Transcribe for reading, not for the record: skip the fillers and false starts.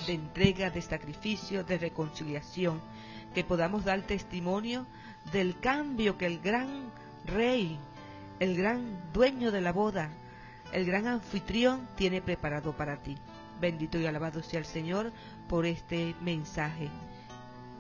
de entrega, de sacrificio, de reconciliación, que podamos dar testimonio del cambio que el gran Rey, el gran dueño de la boda, el gran anfitrión tiene preparado para ti. Bendito y alabado sea el Señor por este mensaje.